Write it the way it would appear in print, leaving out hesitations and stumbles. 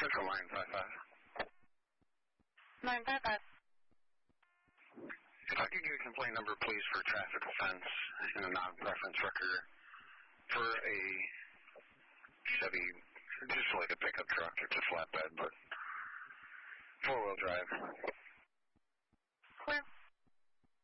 Central 955. 955. If I could get a complaint number, please, for traffic offense and a non-preference record for a Chevy, just like a pickup truck. It's a flatbed, but four-wheel drive. Clear.